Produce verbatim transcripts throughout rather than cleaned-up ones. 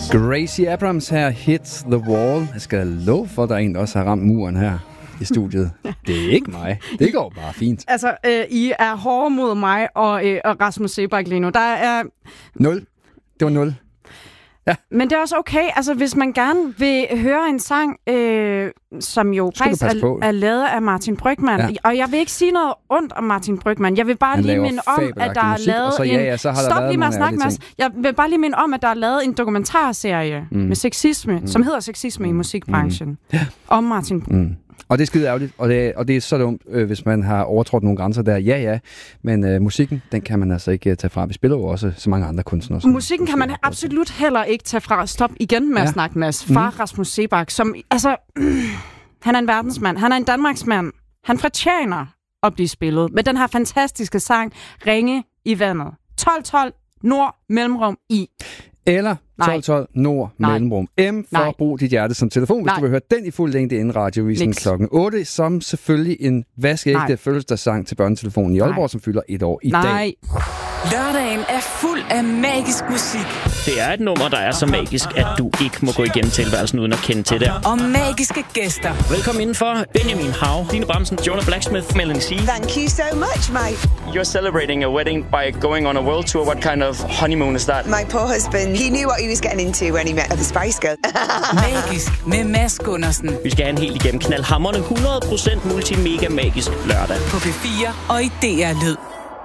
Gracie Abrams her, Hit the Wall. Jeg skal love for, at der er en, der også har ramt muren her i studiet. Det er ikke mig. Det går bare fint. Altså, øh, I er hårde mod mig og, øh, og Rasmus Seebach lige nu. Der er... Nul. Det var nul. Ja. Men det er også okay, altså hvis man gerne vil høre en sang, øh, som jo faktisk er, er lavet af Martin Brygmann, ja. Og jeg vil ikke sige noget ondt om Martin Brygmann, jeg vil bare Han lige minde om, at der er lavet så, en... ja, ja, så har der Stop været lige med at snakke med os. ting. Jeg vil bare lige minde om, at der er lavet en dokumentarserie mm. med sexisme, mm. som hedder Sexisme mm. i musikbranchen, mm. ja. Om Martin Brygmann. Mm. Og det er skide ærgerligt, og det, og det er så dumt, øh, hvis man har overtrådt nogle grænser der. Ja, ja, men øh, musikken, den kan man altså ikke uh, tage fra. Vi spiller jo også så mange andre kunstnere. Som musikken kan man absolut heller ikke tage fra. Stop igen med ja. At snakke med os. Far mm. Rasmus Seebach, som, altså, øh, han er en verdensmand. Han er en danmarksmand. Han fortjener at blive spillet med den her fantastiske sang, Ringe i vandet. tolv tolv Nord Mellemrum I. Eller tolv tolv Nord Nej. Mellemrum M for Nej. at bruge dit hjerte som telefon, hvis Nej. du vil høre den i fuld længde inden radiovisen klokken otte, som selvfølgelig en vaskeægte fødselsdagssang til børnetelefonen i Aalborg, Nej. Som fylder et år i Nej. dag. Lørdagen er fuld af magisk musik. Det er et nummer, der er så magisk, at du ikke må gå igennem tilværelsen uden at kende til det. Og magiske gæster. Velkommen indenfor Benjamin Hav, Dine Bramsen, Jonah Blacksmith, Melanie C. Thank you so much, mate. You're celebrating a wedding by going on a world tour. What kind of honeymoon is that? My poor husband, he knew what he was getting into when he met the Spice Girl. Magisk med Mads Gundersen. Vi skal have en helt igennem knaldhamrende hundrede procent multimega magisk lørdag. På P fire og i D R Lyd.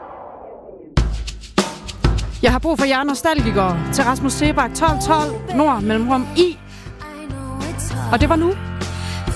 Jeg har brug for jer nostalgikere til Rasmus Seebach tolv tolv Nord Mellemrum I. Og det var nu.